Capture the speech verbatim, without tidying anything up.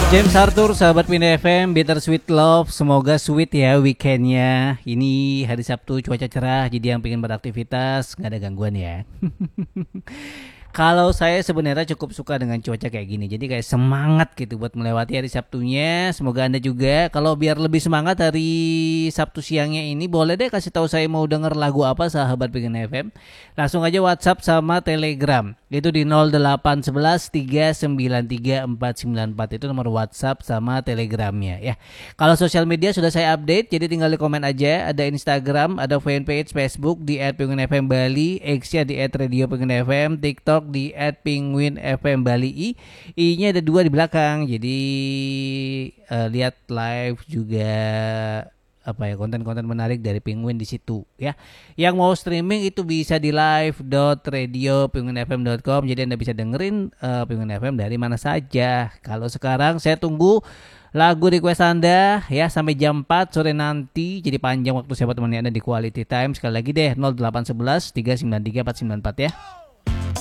James Arthur, sahabat Pindah F M, Bittersweet Love. Semoga sweet ya weekendnya. Ini hari Sabtu, cuaca cerah, jadi yang pengen beraktivitas nggak ada gangguan ya. Kalau saya sebenarnya cukup suka dengan cuaca kayak gini. Jadi kayak semangat gitu buat melewati hari Sabtunya. Semoga Anda juga. Kalau biar lebih semangat hari Sabtu siangnya ini, boleh deh kasih tahu saya mau denger lagu apa, sahabat Pengen F M. Langsung aja WhatsApp sama Telegram. Itu di nol delapan satu satu tiga sembilan tiga empat sembilan empat. Itu nomor WhatsApp sama Telegramnya ya. Kalau sosial media sudah saya update, jadi tinggal di komen aja. Ada Instagram, ada fanpage Facebook di et penguin f m bali, X-nya di et radio penguin f m, TikTok di et penguin f m bali i. I-nya ada dua di belakang. Jadi uh, lihat live juga apa ya, konten-konten menarik dari Penguin di situ ya. Yang mau streaming itu bisa di live dot radio penguin f m dot com. Jadi Anda bisa dengerin uh, Penguin F M dari mana saja. Kalau sekarang saya tunggu lagu request Anda ya sampai jam empat sore nanti. Jadi panjang waktu saya temani Anda di Quality Time. Sekali lagi deh nol delapan satu satu tiga sembilan tiga empat sembilan empat ya.